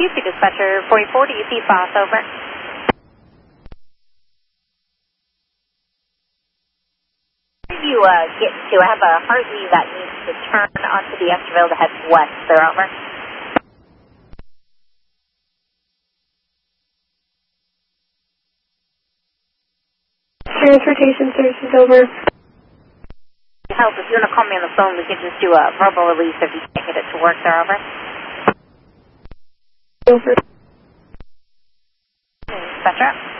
QC dispatcher 44, do you see FOS, over? You get to, I have a Hartley that needs to turn onto the Esterville to head west, sir, over. Transportation services, over. Help, if you want to call me on the phone, we can just do a verbal release if you can't get it to work, sir, over. Over. Dispatcher.